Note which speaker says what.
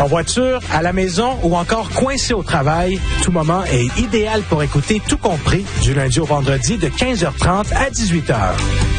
Speaker 1: En voiture, à la maison ou encore coincé au travail, tout moment est idéal pour écouter Tout compris du lundi au vendredi de 15h30 à 18h.